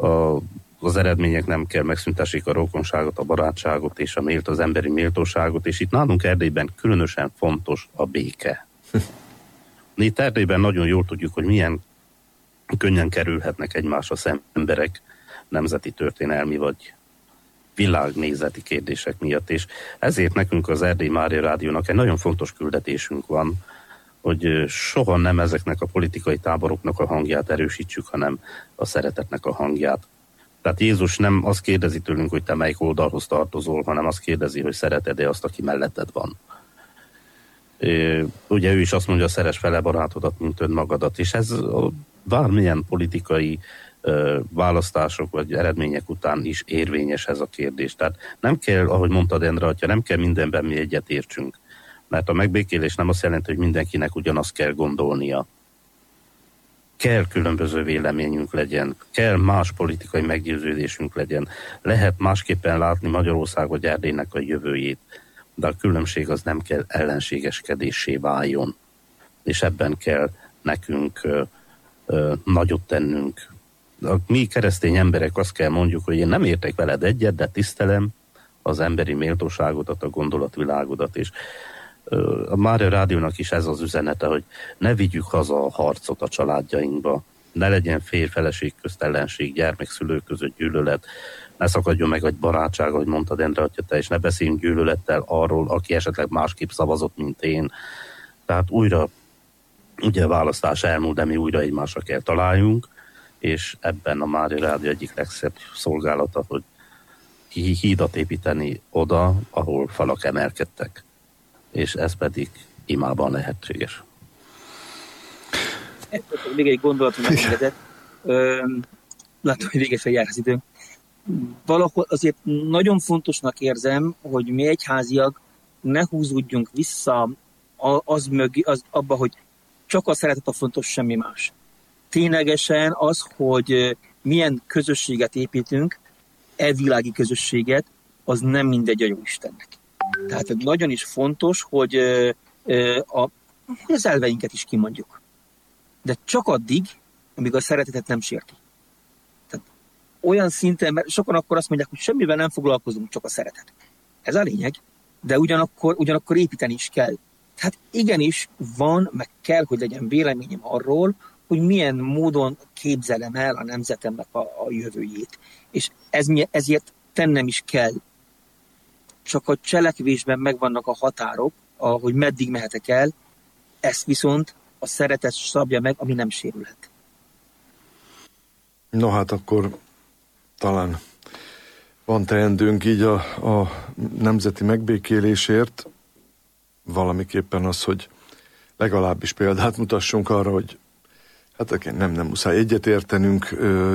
az eredmények nem kell megszüntessék a rokonságot, a barátságot és az emberi méltóságot, és itt nálunk Erdélyben különösen fontos a béke. Itt Erdélyben nagyon jól tudjuk, hogy milyen könnyen kerülhetnek egymásra szembe emberek nemzeti történelmi vagy világnézeti kérdések miatt, és ezért nekünk az Erdély Mária Rádiónak egy nagyon fontos küldetésünk van, hogy soha nem ezeknek a politikai táboroknak a hangját erősítsük, hanem a szeretetnek a hangját. Tehát Jézus nem azt kérdezi tőlünk, hogy te melyik oldalhoz tartozol, hanem azt kérdezi, hogy szereted-e azt, aki melletted van. Ugye ő is azt mondja, szeress fele barátodat, mint önmagadat, és ez bármilyen politikai választások vagy eredmények után is érvényes ez a kérdés. Tehát nem kell, ahogy mondtad Endre atya, nem kell mindenben mi egyet értsünk. Mert a megbékélés nem azt jelenti, hogy mindenkinek ugyanazt kell gondolnia. Kell különböző véleményünk legyen, kell más politikai meggyőződésünk legyen, lehet másképpen látni Magyarország vagy Erdélynek a jövőjét, de a különbség az nem kell ellenségeskedéssé váljon. És ebben kell nekünk nagyot tennünk. Mi keresztény emberek azt kell mondjuk, hogy én nem értek veled egyet, de tisztelem az emberi méltóságodat, a gondolatvilágodat, és a Mária Rádiónak is ez az üzenete, hogy ne vigyük haza a harcot a családjainkba, ne legyen férj-feleség közt ellenség, gyermek-szülők között gyűlölet, ne szakadjon meg egy barátság, ahogy mondtad Endre atya, te, és ne beszéljünk gyűlölettel arról, aki esetleg másképp szavazott, mint én. Tehát újra, ugye a választás elmúlt, de mi újra egymásra kell találjunk, és ebben a Mária Rádió egyik legszebb szolgálata, hogy hídat építeni oda, ahol falak emelkedtek. És ez pedig imában lehetséges. Még egy gondolatom megengedett. Látom, hogy végesen jár az időm. Valahol azért nagyon fontosnak érzem, hogy mi egyháziak ne húzódjunk vissza abba, hogy csak a szeretet a fontos, semmi más. Ténylegesen az, hogy milyen közösséget építünk, világi közösséget, az nem mindegy a Jóistennek. Tehát nagyon is fontos, hogy az elveinket is kimondjuk. De csak addig, amíg a szeretetet nem sérti. Tehát olyan szinten, mert sokan akkor azt mondják, hogy semmivel nem foglalkozunk, csak a szeretet. Ez a lényeg, de ugyanakkor építeni is kell. Tehát igenis van, meg kell, hogy legyen véleményem arról, hogy milyen módon képzelem el a nemzetemnek a jövőjét. És ezért tennem is kell. Csak a cselekvésben megvannak a határok, hogy meddig mehetek el, ezt viszont a szeretet szabja meg, ami nem sérülhet. No hát akkor talán van teendőnk így a nemzeti megbékélésért, valamiképpen az, hogy legalábbis példát mutassunk arra, hogy hát nem muszáj egyetértenünk,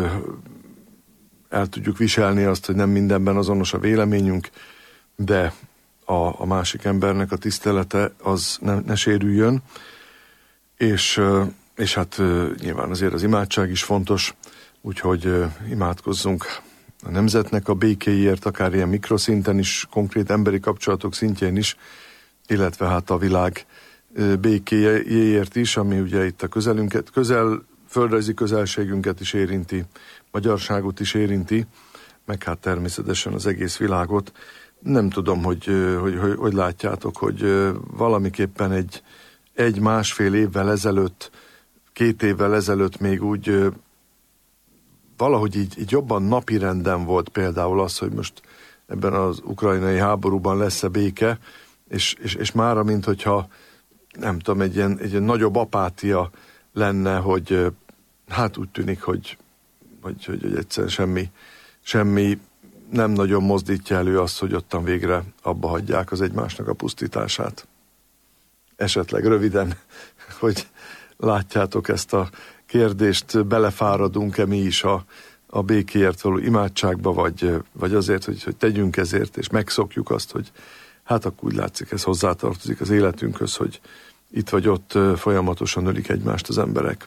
el tudjuk viselni azt, hogy nem mindenben azonos a véleményünk, de a másik embernek a tisztelete az ne sérüljön, és hát nyilván azért az imádság is fontos, úgyhogy imádkozzunk a nemzetnek a békéért, akár ilyen mikroszinten is, konkrét emberi kapcsolatok szintjén is, illetve hát a világ békéjéért is, ami ugye itt a földrajzi közelségünket is érinti, magyarságot is érinti, meg hát természetesen az egész világot. Nem tudom, hogy látjátok, hogy valamiképpen egy-másfél évvel ezelőtt, 2 évvel ezelőtt még úgy valahogy így jobban napirenden volt például az, hogy most ebben az ukrajnai háborúban lesz-e béke, és mára, mint hogyha nem tudom, egy ilyen nagyobb apátia lenne, hogy hát úgy tűnik, hogy egyszerűen semmi nem nagyon mozdítja elő azt, hogy ottan végre abba hagyják az egymásnak a pusztítását. Esetleg röviden, hogy látjátok ezt a kérdést, belefáradunk-e mi is a békéért való imádságba, vagy azért, hogy tegyünk ezért, és megszokjuk azt, hogy hát akkor úgy látszik, ez hozzátartozik az életünkhöz, hogy itt vagy ott folyamatosan ölik egymást az emberek.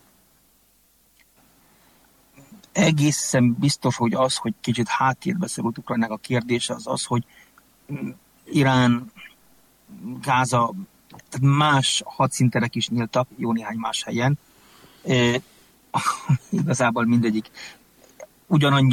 Egészen biztos, hogy az, hogy kicsit háttérbe szorult Ukrajnának a kérdése, az, hogy Irán, Gáza, tehát más hadszinterek is nyíltak, jó néhány más helyen. Igazából mindegyik ugyanannyi